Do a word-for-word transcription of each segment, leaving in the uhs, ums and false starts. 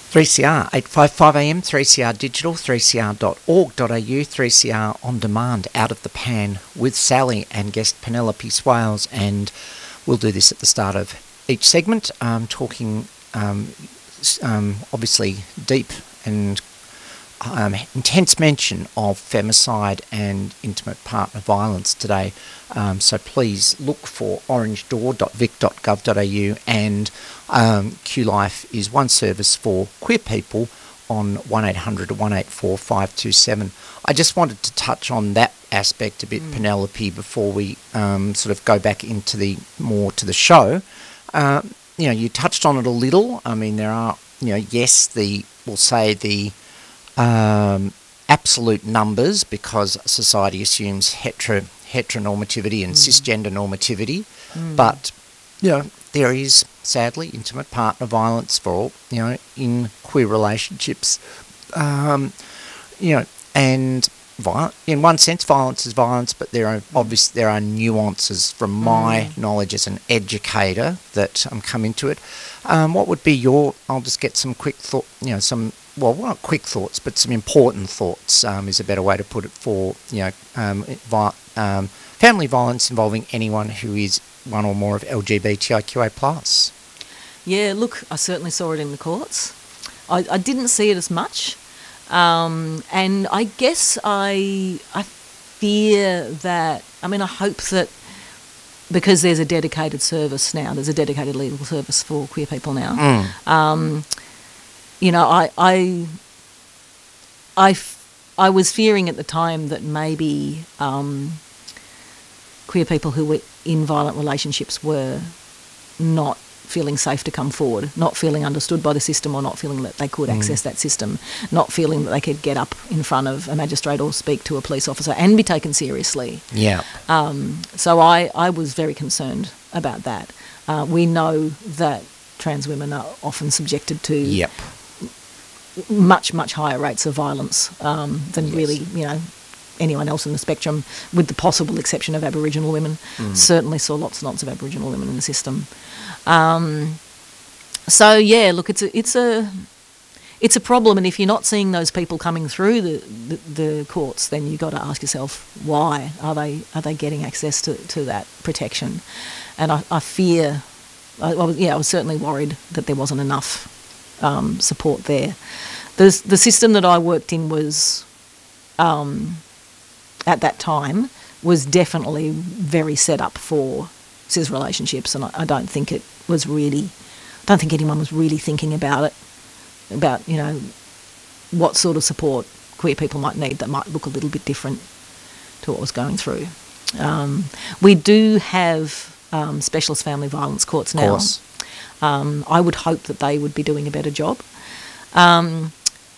three C R, eight fifty-five A M, three C R Digital, three c r dot org dot a u, three C R On Demand, Out of the Pan with Sally and guest Penelope Swales. And we'll do this at the start of each segment, um, talking um, um, obviously deep and um, intense mention of femicide and intimate partner violence today. Um, so please look for orange door dot vic dot gov dot a u, and um, Q Life is one service for queer people on one eight hundred one eight four five two seven. I just wanted to touch on that aspect a bit, mm. Penelope, before we um, sort of go back into the more to the show. Uh, you know, you touched on it a little. I mean, there are, you know, yes, the we'll say the um, absolute numbers, because society assumes hetero heteronormativity and mm. cisgender normativity, mm. but you know, there is sadly intimate partner violence for all, you know, in queer relationships, um, you know, and viol- in one sense, violence is violence, but there are obvious there are nuances from my mm. knowledge as an educator that um, come into it. Um, what would be your? I'll just get some quick thought, you know, some. Well, not quick thoughts, but some important thoughts um, is a better way to put it for, you know, um, vi- um, family violence involving anyone who is one or more of L G B T I Q A plus. Yeah, look, I certainly saw it in the courts. I, I didn't see it as much, um, and I guess I I fear that. I mean, I hope that because there's a dedicated service now, there's a dedicated legal service for queer people now. Mm. Um, You know, I, I, I, f- I was fearing at the time that maybe um, queer people who were in violent relationships were not feeling safe to come forward, not feeling understood by the system, or not feeling that they could mm. access that system, not feeling that they could get up in front of a magistrate or speak to a police officer and be taken seriously. Yeah. Um, so I, I was very concerned about that. Uh, we know that trans women are often subjected to... Yep. much, much higher rates of violence um, than yes. really, you know, anyone else in the spectrum, with the possible exception of Aboriginal women. Mm. Certainly saw lots and lots of Aboriginal women in the system. Um, so, yeah, look, it's a, it's a it's a problem, and if you're not seeing those people coming through the, the, the courts, then you've got to ask yourself, why are they are they getting access to, to that protection? And I, I fear, I, I was, yeah, I was certainly worried that there wasn't enough Um, support there. The the system that I worked in was, um, at that time, was definitely very set up for cis relationships, and I, I don't think it was really, I don't think anyone was really thinking about it, about, you know, what sort of support queer people might need that might look a little bit different to what was going through. Um, we do have um, specialist family violence courts now. Of course. Um, I would hope that they would be doing a better job. Um,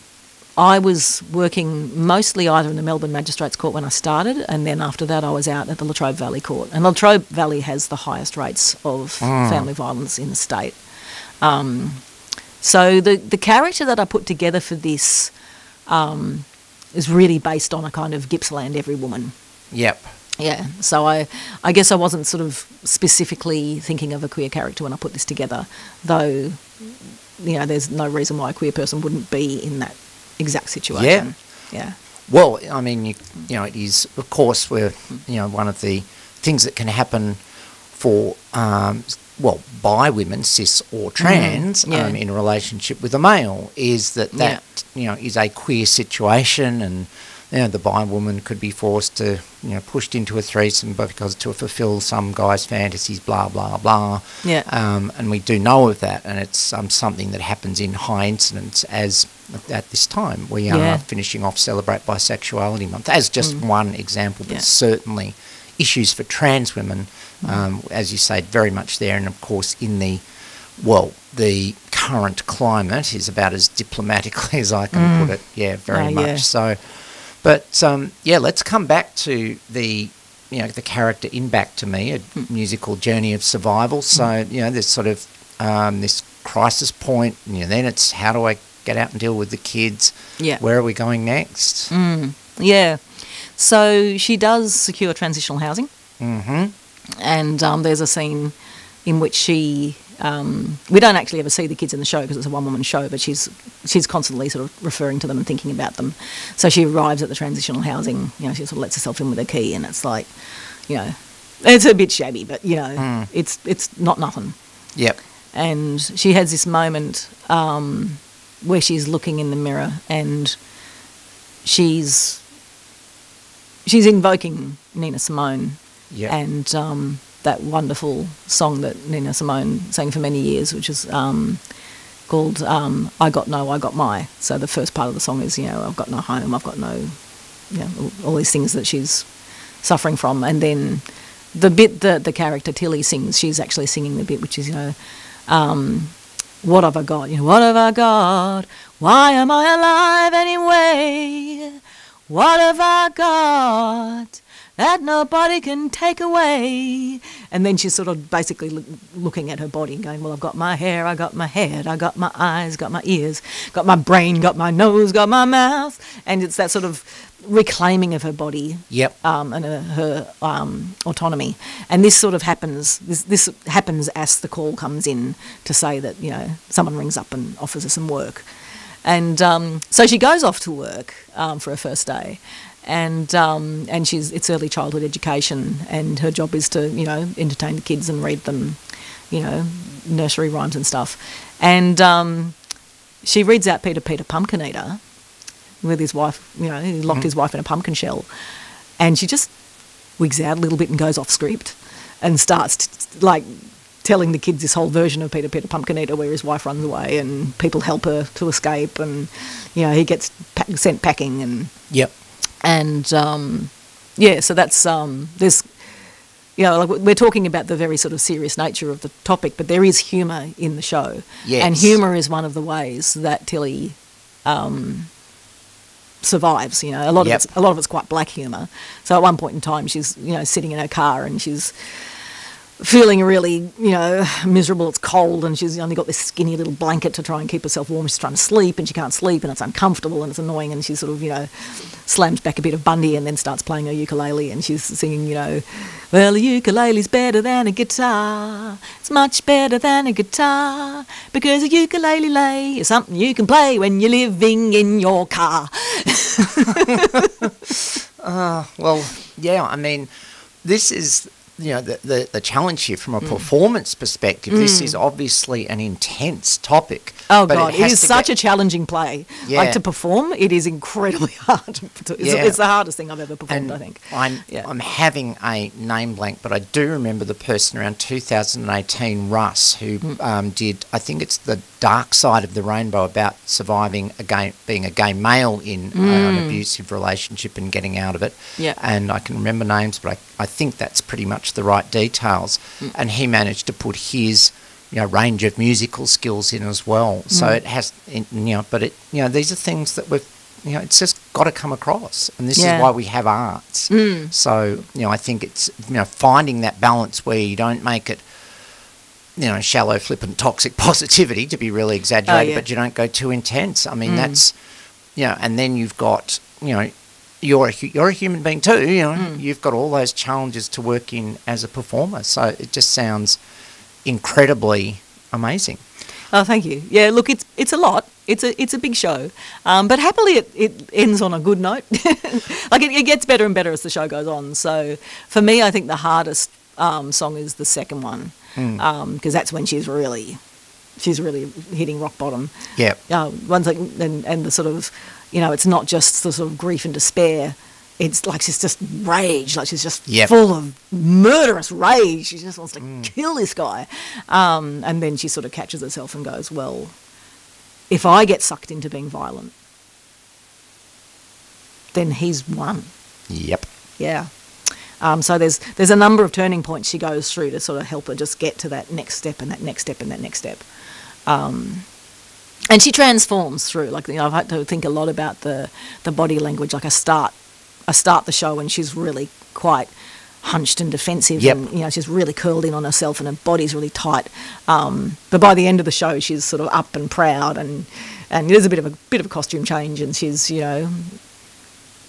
I was working mostly either in the Melbourne Magistrates Court when I started, and then after that I was out at the Latrobe Valley Court. And Latrobe Valley has the highest rates of mm. family violence in the state. Um, so the, the character that I put together for this um, is really based on a kind of Gippsland every woman. Yep. Yeah, so I, I guess I wasn't sort of specifically thinking of a queer character when I put this together, though, you know, there's no reason why a queer person wouldn't be in that exact situation. Yeah. Yeah. Well, I mean, you, you know, it is, of course, we're, you know, one of the things that can happen for, um, well, bi women, cis or trans, mm, yeah. um, in a relationship with a male, is that that, yeah. you know, is a queer situation, and you know, the bi woman could be forced to, you know, pushed into a threesome because to fulfil some guy's fantasies, blah, blah, blah. Yeah. Um, and we do know of that, and it's um, something that happens in high incidence as at this time. We are yeah. finishing off Celebrate Bisexuality Month as just mm. one example, but yeah. certainly issues for trans women, mm. um, as you say, very much there. And, of course, in the, well, the current climate is about as diplomatically as I can mm. put it. Yeah, very oh, much yeah. so. But, um, yeah, let's come back to the, you know, the character in Back to Me, a mm. musical journey of survival. So, mm. you know, there's sort of um, this crisis point, and you know, then it's how do I get out and deal with the kids? Yeah. Where are we going next? Mm. Yeah. So she does secure transitional housing. Mm-hmm. And um, there's a scene in which she Um, we don't actually ever see the kids in the show because it's a one-woman show, but she's she's constantly sort of referring to them and thinking about them. So she arrives at the transitional housing, you know, she sort of lets herself in with a key, and it's like, you know, it's a bit shabby, but, you know, mm. it's it's not nothing. Yep. And she has this moment um, where she's looking in the mirror and she's she's invoking Nina Simone. Yep. And um, that wonderful song that Nina Simone sang for many years, which is um, called um, I Got No, I Got My. So the first part of the song is, you know, I've got no home, I've got no, you know, all, all these things that she's suffering from. And then the bit that the character Tilly sings, she's actually singing the bit which is, you know, um, what have I got? You know, what have I got? Why am I alive anyway? What have I got that nobody can take away? And then she's sort of basically look, looking at her body and going, well, I've got my hair, I got my head, I got my eyes, got my ears, got my brain, got my nose, got my mouth. And it's that sort of reclaiming of her body. Yep. Um, and her, her um, autonomy. And this sort of happens, this, this happens as the call comes in to say that, you know, someone rings up and offers her some work. And um, so she goes off to work um, for her first day. And um, and she's it's early childhood education, and her job is to, you know, entertain the kids and read them, you know, nursery rhymes and stuff. And um, she reads out Peter Peter Pumpkin Eater with his wife, you know, he locked mm-hmm. his wife in a pumpkin shell, and she just wigs out a little bit and goes off script and starts t- like telling the kids this whole version of Peter Peter Pumpkin Eater where his wife runs away and people help her to escape, and, you know, he gets pa- sent packing and yep. And, um, yeah, so that's, um, there's, you know, like we're talking about the very sort of serious nature of the topic, but there is humour in the show. Yes. And humour is one of the ways that Tilly um, survives, you know. A lot, yep. of it's, a lot of it's quite black humour. So at one point in time she's, you know, sitting in her car and she's feeling really, you know, miserable. It's cold and she's only got this skinny little blanket to try and keep herself warm. She's trying to sleep and she can't sleep and it's uncomfortable and it's annoying, and she sort of, you know, slams back a bit of Bundy and then starts playing her ukulele, and she's singing, you know, well, a ukulele's better than a guitar. It's much better than a guitar because a ukulele is something you can play when you're living in your car. uh, well, yeah, I mean, this is... you know, the, the, the challenge here from a mm. performance perspective, mm. this is obviously an intense topic. Oh, God, it, it is such get... a challenging play. Yeah. Like, to perform, it is incredibly hard. To, it's, yeah. it's the hardest thing I've ever performed, and I think. I'm, yeah. I'm having a name blank, but I do remember the person around two thousand eighteen, Russ, who mm. um, did, I think it's The Dark Side of the Rainbow, about surviving a gay, being a gay male in mm. uh, an abusive relationship and getting out of it. Yeah. And I can remember names, but I, I think that's pretty much the right details. Mm. And he managed to put his, you know, range of musical skills in as well. So mm. it has, you know, but it, you know, these are things that we've, you know, it's just got to come across, and this yeah. is why we have arts. Mm. So, you know, I think it's, you know, finding that balance where you don't make it, you know, shallow, flippant, toxic positivity, to be really exaggerated, oh, yeah. but you don't go too intense. I mean, mm. that's, you know, and then you've got, you know, you're a, you're a human being too, you know, mm. you've got all those challenges to work in as a performer. So it just sounds incredibly amazing. Oh, thank you. Yeah, look, it's it's a lot. It's a it's a big show, um, but happily it, it ends on a good note. Like it, it gets better and better as the show goes on. So for me, I think the hardest um, song is the second one, because mm. um, that's when she's really she's really hitting rock bottom. Yeah. Uh, one's like and and the sort of, you know, it's not just the sort of grief and despair. It's like she's just rage, like she's just yep. full of murderous rage. She just wants to mm. kill this guy. Um, and then she sort of catches herself and goes, well, if I get sucked into being violent, then he's won. Yep. Yeah. Um, so there's there's a number of turning points she goes through to sort of help her just get to that next step and that next step and that next step. Um, and she transforms through. Like, you know, I've had to think a lot about the, the body language. Like I start... I start the show and she's really quite hunched and defensive, yep. and, you know, she's really curled in on herself and her body's really tight. Um, but by the end of the show, she's sort of up and proud, and and there's a bit of a bit of a costume change, and she's, you know,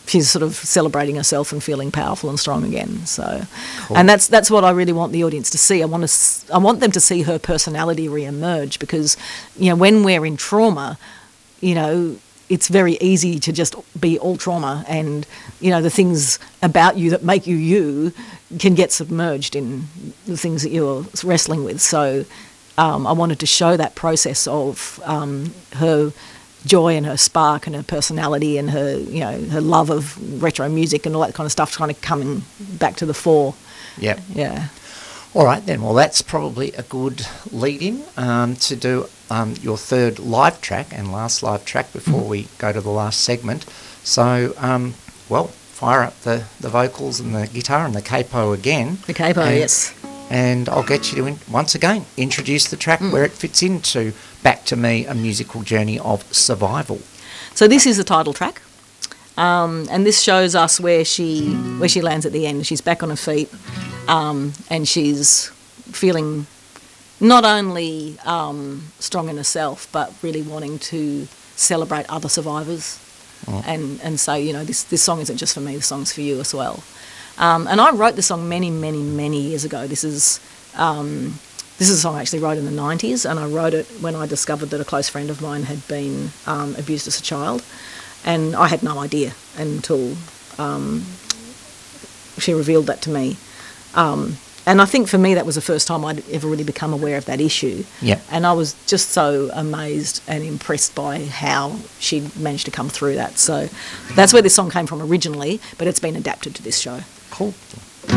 she's sort of celebrating herself and feeling powerful and strong again. So, Cool. and that's that's what I really want the audience to see. I want to s- I want them to see her personality re-emerge, because, you know, when we're in trauma, you know, it's very easy to just be all trauma, and, you know, the things about you that make you you can get submerged in the things that you're wrestling with. So um, I wanted to show that process of um, her joy and her spark and her personality and her, you know, her love of retro music and all that kind of stuff kind of coming back to the fore. Yep. Yeah. All right then. Well, that's probably a good lead-in um, to do um, your third live track and last live track before Mm-hmm. we go to the last segment. So, um, well, fire up the, the vocals and the guitar and the capo again. The capo, and, yes. And I'll get you to, in, once again, introduce the track Mm. where it fits into Back to Me, a musical journey of survival. So this is the title track, um, and this shows us where she where she lands at the end. She's back on her feet, um, and she's feeling not only um, strong in herself, but really wanting to celebrate other survivors, Mm. and and say, you know, this this song isn't just for me. The song's for you as well. Um, and I wrote the song many, many, many years ago. This is um, this is a song I actually wrote in the nineties, and I wrote it when I discovered that a close friend of mine had been um, abused as a child, and I had no idea until um, she revealed that to me. Um, and I think for me that was the first time I'd ever really become aware of that issue. Yeah. And I was just so amazed and impressed by how she managed to come through that. So that's where this song came from originally, but it's been adapted to this show. Cool.